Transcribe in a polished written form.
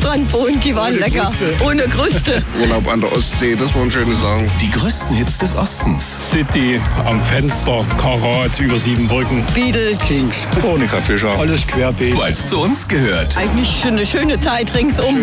Strand wohnt, die waren lecker. Ohne Kruste. Urlaub an der Ostsee, das waren schöne Sachen. Die größten Hits des Ostens. City, am Fenster, Karat, über 7 Brücken. Beatles. Kings, Monika Fischer. Alles querbeet. Weil es zu uns gehört. Eigentlich schon eine schöne Zeit ringsum.